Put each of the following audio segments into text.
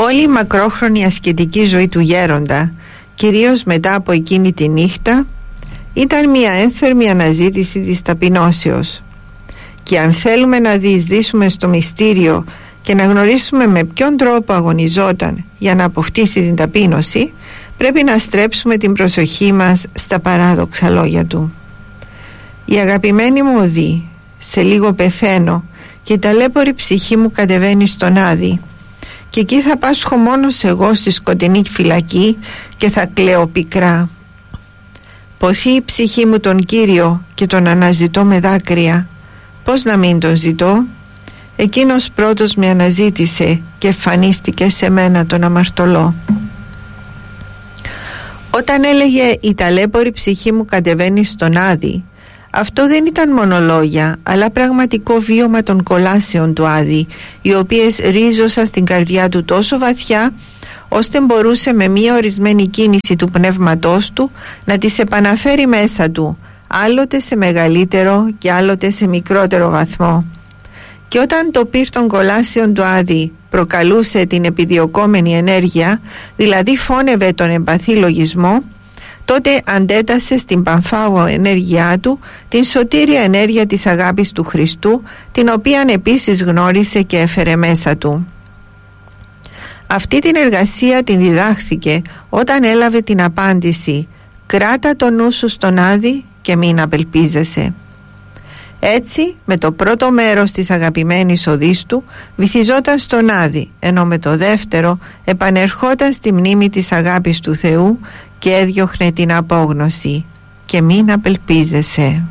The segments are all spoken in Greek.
Όλη η μακρόχρονη ασκητική ζωή του γέροντα, κυρίως μετά από εκείνη τη νύχτα, ήταν μια ένθερμη αναζήτηση της ταπεινώσεως. Και αν θέλουμε να διεισδύσουμε στο μυστήριο και να γνωρίσουμε με ποιον τρόπο αγωνιζόταν για να αποκτήσει την ταπείνωση, πρέπει να στρέψουμε την προσοχή μας στα παράδοξα λόγια του. «Η αγαπημένη μου οδή, σε λίγο πεθαίνω και η ταλέπορη ψυχή μου κατεβαίνει στον Άδη και εκεί θα πάσχω μόνος εγώ στη σκοτεινή φυλακή και θα κλαίω πικρά. Ποθεί η ψυχή μου τον Κύριο και τον αναζητώ με δάκρυα. Πώς να μην τον ζητώ? Εκείνος πρώτος με αναζήτησε και εμφανίστηκε σε μένα τον αμαρτωλό». Όταν έλεγε «η ταλέπορη ψυχή μου κατεβαίνει στον Άδη», αυτό δεν ήταν μόνο λόγια, αλλά πραγματικό βίωμα των κολάσεων του Άδη, οι οποίες ρίζωσαν στην καρδιά του τόσο βαθιά, ώστε μπορούσε με μία ορισμένη κίνηση του πνεύματός του να τις επαναφέρει μέσα του, άλλοτε σε μεγαλύτερο και άλλοτε σε μικρότερο βαθμό. Και όταν το πυρ των κολάσεων του Άδη προκαλούσε την επιδιωκόμενη ενέργεια, δηλαδή φώνευε τον εμπαθή λογισμό, τότε αντέτασε στην πανφάγω ενέργειά του την σωτήρια ενέργεια της αγάπης του Χριστού, την οποία επίσης γνώρισε και έφερε μέσα του. Αυτή την εργασία την διδάχθηκε όταν έλαβε την απάντηση «Κράτα το νου σου στον Άδη και μην απελπίζεσαι». Έτσι, με το πρώτο μέρος της αγαπημένης οδής του βυθιζόταν στον Άδη, ενώ με το δεύτερο επανερχόταν στη μνήμη της αγάπης του Θεού και έδιωχνε την απόγνωση «και μην απελπίζεσαι».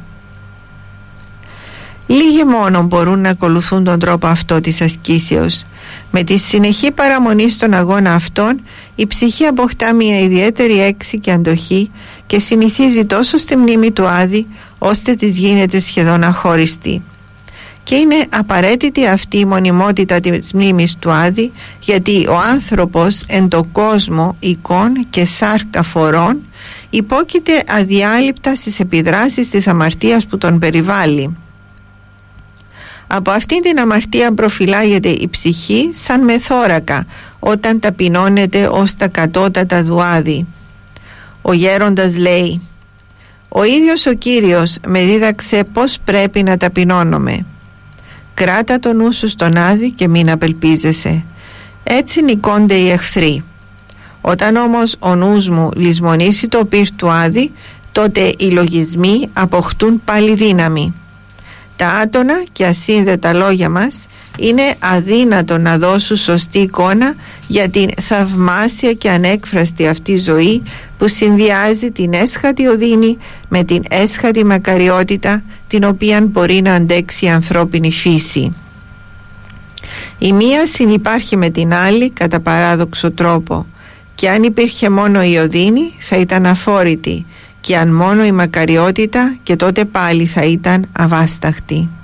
Λίγοι μόνο μπορούν να ακολουθούν τον τρόπο αυτό της ασκήσεως. Με τη συνεχή παραμονή στον αγώνα αυτόν, η ψυχή αποκτά μια ιδιαίτερη έξι και αντοχή και συνηθίζει τόσο στη μνήμη του Άδη, ώστε της γίνεται σχεδόν αχώριστη. Και είναι απαραίτητη αυτή η μονιμότητα της μνήμης του Άδη, γιατί ο άνθρωπος εν το κόσμο εικόν και σάρκα φορών υπόκειται αδιάλειπτα στις επιδράσεις της αμαρτίας που τον περιβάλλει. Από αυτήν την αμαρτία προφυλάγεται η ψυχή σαν μεθόρακα όταν ταπεινώνεται ως τα κατώτατα του Άδη. Ο γέροντας λέει «Ο ίδιος ο Κύριος με δίδαξε πώς πρέπει να ταπεινώνομαι. Κράτα το νου σου στον Άδη και μην απελπίζεσαι. Έτσι νικώνται οι εχθροί. Όταν όμως ο νους μου λησμονήσει το πυρ του Άδη, τότε οι λογισμοί αποκτούν πάλι δύναμη. Τα άτονα και ασύνδετα λόγια μας είναι αδύνατο να δώσουν σωστή εικόνα για την θαυμάσια και ανέκφραστη αυτή ζωή που συνδυάζει την έσχατη οδύνη με την έσχατη μακαριότητα, την οποία μπορεί να αντέξει η ανθρώπινη φύση. Η μία συνυπάρχει με την άλλη κατά παράδοξο τρόπο, και αν υπήρχε μόνο η οδύνη θα ήταν αφόρητη, και αν μόνο η μακαριότητα, και τότε πάλι θα ήταν αβάσταχτη.